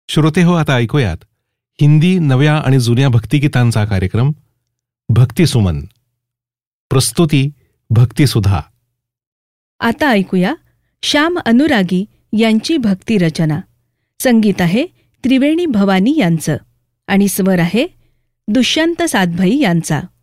श्रोते हो, आता ऐकूयात हिंदी नव्या आणि जुन्या भक्तिगीतांचा कार्यक्रम भक्तिसुमन. प्रस्तुती भक्तिसुधा. आता ऐकूया श्याम अनुरागी यांची भक्ती रचना. संगीत आहे त्रिवेणी भवानी यांचं आणि स्वर आहे दुष्यंत सातभाई यांचा.